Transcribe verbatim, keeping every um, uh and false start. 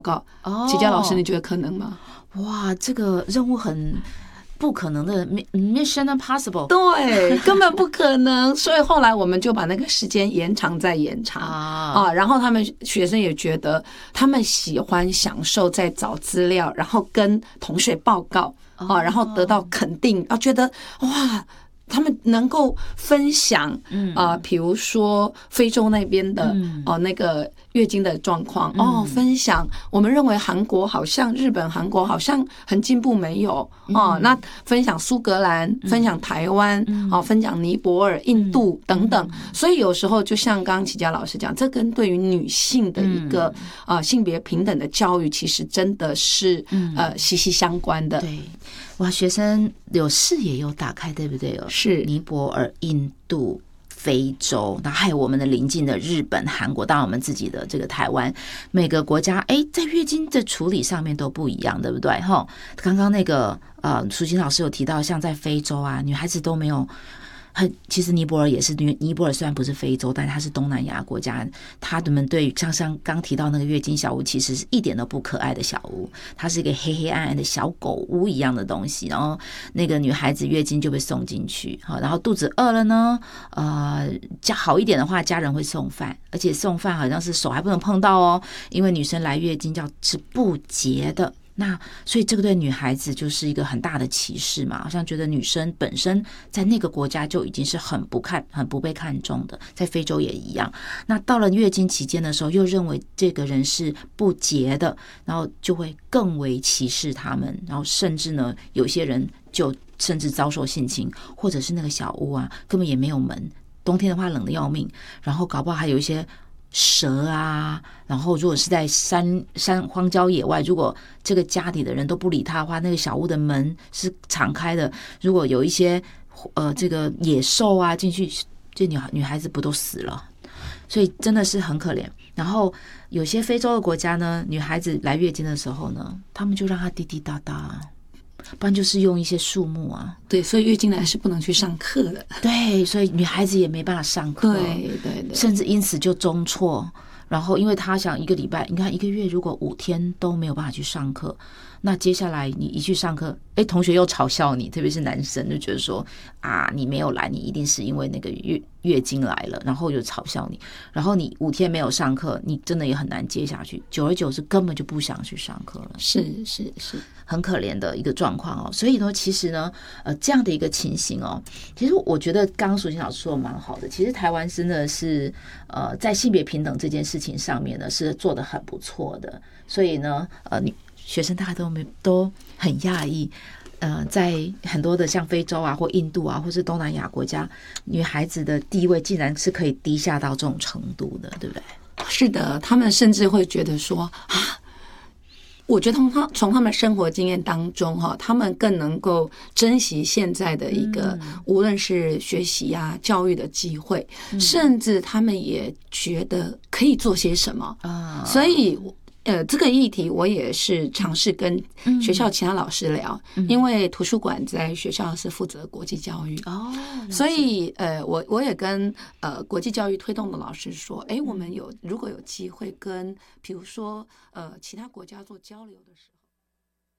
告。齐佳老师，你觉得可能吗？ 哇，这个任务很不可能的 ，Mission Impossible， 对，根本不可能。所以后来我们就把那个时间延长再延长啊啊，然后他们学生也觉得他们喜欢享受在找资料，然后跟同学报告啊，然后得到肯定，啊，觉得哇。他们能够分享，啊，比如说非洲那边的哦那个月经的状况，哦，分享我们认为韩国好像日本、韩国好像很进步没有哦，那分享苏格兰，分享台湾，哦，分享尼泊尔、印度等等。所以有时候就像刚刚齐佳老师讲，这跟对于女性的一个啊性别平等的教育，其实真的是呃息息相关的。 对。哇，学生有视野有打开，对不对？ 是尼泊尔、印度、非洲，那还有我们的邻近的日本、韩国，当然我们自己的这个台湾，每个国家哎，在月经的处理上面都不一样，对不对？哈，刚刚那个呃，淑琴老师有提到，像在非洲啊，女孩子都没有。很，其实尼泊尔也是，尼泊尔虽然不是非洲，但它是东南亚国家。他们对像像刚提到那个月经小屋，其实是一点都不可爱的小屋，它是一个黑黑暗暗的小狗屋一样的东西。然后那个女孩子月经就被送进去，然后肚子饿了呢，呃，家好一点的话，家人会送饭，而且送饭好像是手还不能碰到哦，因为女生来月经叫是不洁的。那所以这个对女孩子就是一个很大的歧视嘛，好像觉得女生本身在那个国家就已经是很不看、很不被看重的，在非洲也一样。那到了月经期间的时候，又认为这个人是不洁的，然后就会更为歧视他们，然后甚至呢，有些人就甚至遭受性侵，或者是那个小屋啊根本也没有门，冬天的话冷得要命，然后搞不好还有一些蛇啊，然后如果是在山山荒郊野外，如果这个家里的人都不理他的话，那个小屋的门是敞开的，如果有一些呃这个野兽啊进去，这女女孩子不都死了？所以真的是很可怜。然后有些非洲的国家呢，女孩子来月经的时候呢，他们就让她滴滴答答，不然就是用一些树木啊。 对，所以月经来是不能去上课的。 对，所以女孩子也没办法上课。 对对对， 甚至因此就中辍。然后因为她想一个礼拜，你看一个月如果五天都没有办法去上课，那接下来你一去上课，哎，同学又嘲笑你，特别是男生就觉得说啊，你没有来，你一定是因为那个月月经来了，然后就嘲笑你。然后你五天没有上课，你真的也很难接下去，久而久之根本就不想去上课了。 是是是， 很可怜的一个状况哦。所以呢，其实呢，呃，这样的一个情形哦，其实我觉得刚刚淑琴老师说的蛮好的。其实台湾真的是呃，在性别平等这件事情上面呢，是做得很不错的。所以呢，呃，你学生大概都没都很讶异。呃，在很多的像非洲啊，或印度啊，或是东南亚国家，女孩子的地位竟然是可以低下到这种程度的，对不对？ 是的，他们甚至会觉得说啊，我觉得从他从他们生活经验当中哈，他们更能够珍惜现在的一个、嗯、无论是学习啊、教育的机会，嗯、甚至他们也觉得可以做些什么啊，所以。呃，这个议题我也是尝试跟学校其他老师聊，嗯、因为图书馆在学校是负责国际教育哦，所以呃，我我也跟呃国际教育推动的老师说，哎，我们有如果有机会跟比如说呃其他国家做交流的时候。